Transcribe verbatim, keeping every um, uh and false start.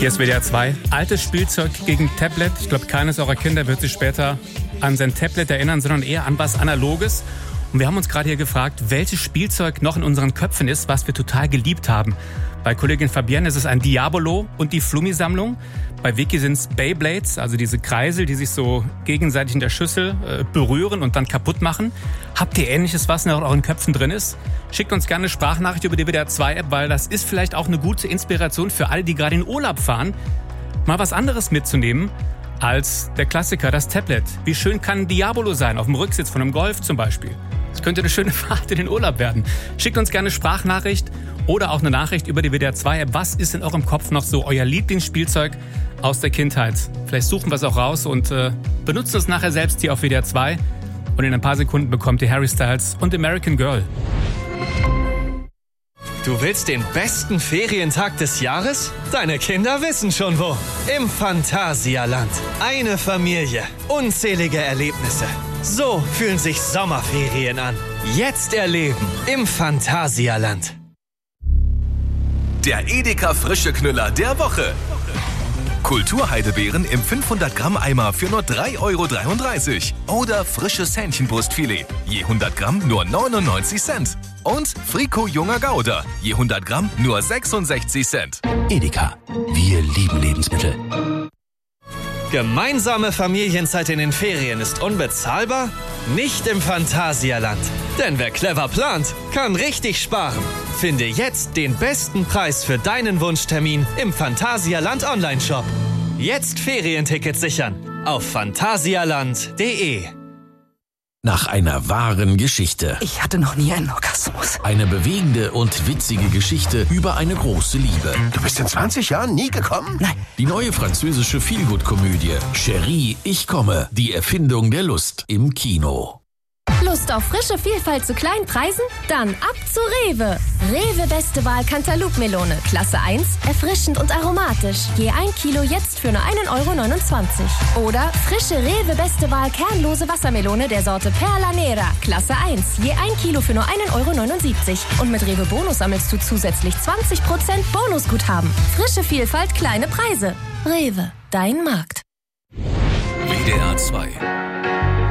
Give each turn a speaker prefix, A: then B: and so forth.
A: Hier ist W D R zwei. Altes Spielzeug gegen Tablet. Ich glaube, keines eurer Kinder wird sich später an sein Tablet erinnern, sondern eher an was Analoges. Und wir haben uns gerade hier gefragt, welches Spielzeug noch in unseren Köpfen ist, was wir total geliebt haben. Bei Kollegin Fabienne ist es ein Diabolo und die Flummi-Sammlung. Bei Vicky sind es Beyblades, also diese Kreisel, die sich so gegenseitig in der Schüssel äh, berühren und dann kaputt machen. Habt ihr Ähnliches, was noch in euren Köpfen drin ist? Schickt uns gerne eine Sprachnachricht über die W D R zwei App, weil das ist vielleicht auch eine gute Inspiration für alle, die gerade in Urlaub fahren, mal was anderes mitzunehmen als der Klassiker, das Tablet. Wie schön kann ein Diabolo sein, auf dem Rücksitz von einem Golf zum Beispiel. Das könnte eine schöne Fahrt in den Urlaub werden. Schickt uns gerne eine Sprachnachricht oder auch eine Nachricht über die W D R zwei App. Was ist in eurem Kopf noch so euer Lieblingsspielzeug aus der Kindheit? Vielleicht suchen wir es auch raus und äh, benutzt es nachher selbst hier auf W D R zwei. Und in ein paar Sekunden bekommt ihr Harry Styles und American Girl.
B: Du willst den besten Ferientag des Jahres? Deine Kinder wissen schon wo. Im Phantasialand. Eine Familie. Unzählige Erlebnisse. So fühlen sich Sommerferien an. Jetzt erleben im Phantasialand.
C: Der Edeka Frische Knüller der Woche. Kulturheidebeeren im fünfhundert Gramm Eimer für nur drei Euro dreiunddreißig. Oder frisches Hähnchenbrustfilet, je hundert Gramm nur neunundneunzig Cent. Und Friko Junger Gouda, je hundert Gramm nur sechsundsechzig Cent.
D: Edeka, wir lieben Lebensmittel.
B: Gemeinsame Familienzeit in den Ferien ist unbezahlbar? Nicht im Phantasialand. Denn wer clever plant, kann richtig sparen. Finde jetzt den besten Preis für deinen Wunschtermin im Phantasialand Online-Shop. Jetzt Ferientickets sichern auf phantasialand punkt de.
D: Nach einer wahren Geschichte.
E: Ich hatte noch nie einen Orgasmus.
D: Eine bewegende und witzige Geschichte über eine große Liebe.
F: Du bist in zwanzig Jahren nie gekommen?
E: Nein.
D: Die neue französische Feelgood-Komödie Chérie, ich komme. Die Erfindung der Lust im Kino.
G: Lust auf frische Vielfalt zu kleinen Preisen? Dann ab zu Rewe. Rewe Beste Wahl Cantaloupe-Melone. Klasse eins, erfrischend und aromatisch. Je ein Kilo jetzt für nur einen Euro neunundzwanzig. Oder frische Rewe Beste Wahl kernlose Wassermelone der Sorte Perla Nera. Klasse eins, je ein Kilo für nur einen Euro neunundsiebzig. Und mit Rewe Bonus sammelst du zusätzlich zwanzig Prozent Bonusguthaben. Frische Vielfalt, kleine Preise. Rewe, dein Markt.
C: W D R zwei